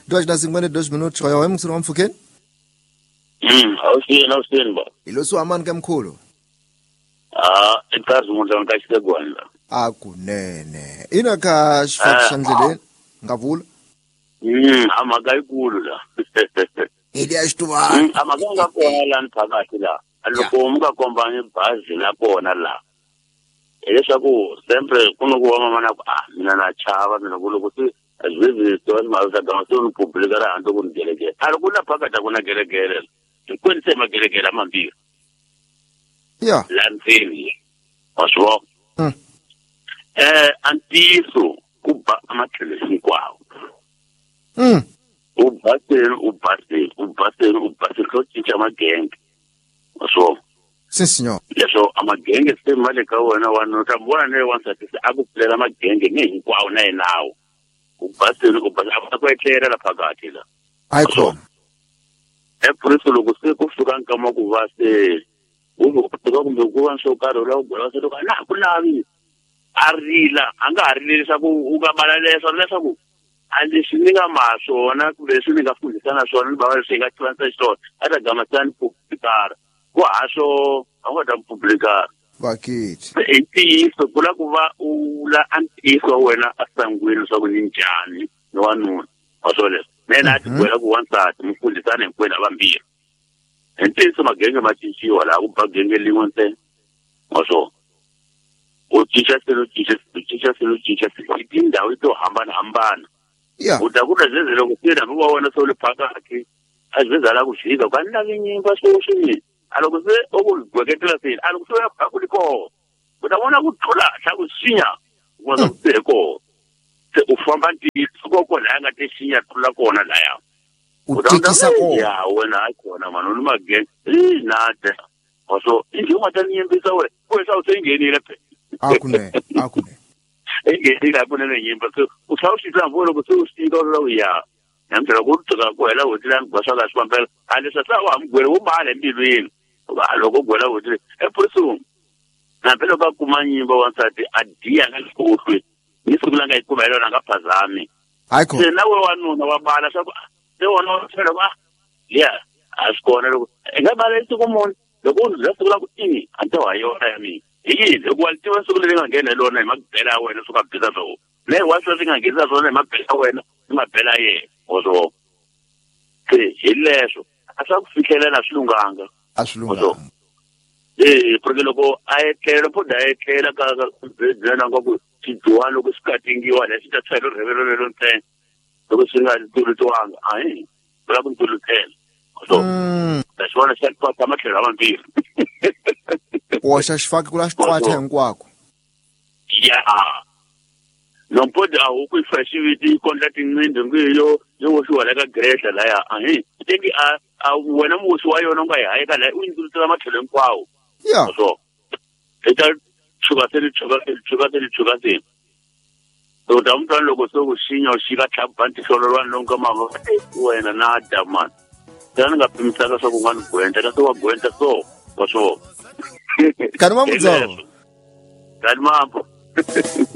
Dois na 52 minutos wa yona msuru mfukeni. Awusini ba. Ilosu amani kemkhulu. Ikazi umuntu angakashise kwana. Akunene. Ina ka shandleleni ngavula. Amakayikulu la. Eliyashtuba. Amakanga khona la phakathi la. Aloko umkakombanye ibhazi lapona la. Leswaku sempre kunokuwa mana mina na chava mina kulokuthi azive story mawuza gamasoni publika la anto kungeleke. Alokuna phakathi kuna gelegele. Kwenzema magelegele amambiri. Yeah. Lanzini. Oswo. Antiso kuba amathelesi kwawo. Ubhasel kotshintsha amagenge. Oswo. Si signor. Leso amagenge semali ka wena wanotambona ne wansathi akuplela amagenge ngekwawo naye nawo. Ubhasel abakwetlela la phakathi la. Ayikho. Epolisi lokusuka nkama kuvase uzokusuka kumbe kuva nsokaro la ubhala soka na kunavi arila anga arilisa ku ukabalalesa leswaku alishinika masona kubese ningafundisana sona nibaba sika translation ata gamasani publikara kwasho angoda publikara bakithi iso kula kuva ula antiso wena asangwini sokuninjani nowanuna wasole mina athi kwela ku one side mfundisane kwena abambili entiso magenge machinchiwa la kubagenge lingonse waso uthisha indawo ito hambana yeah utakuda zezelo kuphela ngoba wona sole phakathi azizala kujika kwanake nyimba soshini alokuse okugweketela sini alokusoya phakuliko utabona kuthola hlakusinya kwaza kubeko ufamba ndisukoko la ngateshinya thola kona la ya utikisa ko ya wena akhona manje nomagenge nade waso injuma taniyembisa we kwesa usengenile phe akune engenile lapho nenyimba so usawushisa mvolo kususika lo ya namtela kutsaka kwela uthila ngibasaka sibampela alisa sawa amgwele ubale empilweni lokho gwela uthi ephusum naphela bakumanyimba wansathi adiya ngalikuhlwe ngisukula ngayikubela ngaphazami ayikho nawe wanuna wabala sewona uthela yeah asikona lokho engabala isikumuntu lokho zasukula kuthini ante wayona yami yini ukwalitiwe sukule ngangena lona imakuphela wena sukabhisa so le washo singangisa zona imakuphela wena imaphela ye ozo ileso asakufihlelela silunganga porque loko ayetlela phoda ayetlela ka zena ngoku siduwana ukuskatingiwa lesitathela urevelo ntsena loko singatulutwanga hayi bula kuntuluthela so lesona sekuphatha amahlelo amambili washa shifaki kula xiqwatha hinkwako yeah nompoda ukufashiviti contracting nginde ngiyo yoshiwa la ka greta la ya hayi thingi wena musi wa yona ungayihayeka la uyindulutsela amathelo enkwawo yeah so eta chuka seli so damntwana loko sokushinya ushika tlhabanti solo lwana lonke mama wena nada man tani ngaphimisaka sokungani gwenta ka sowagwenta so waso kanti mambo kanti mambo